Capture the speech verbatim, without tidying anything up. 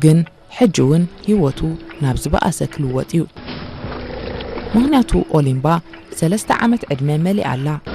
ግን ሕጅውን ህይወቱ ናብ ዝበኣሰ ክልወጥ እዩ ምክንያቱ ኦሊምባ ሰለስተ ዓመት ዕድመ መሊእ ኣላ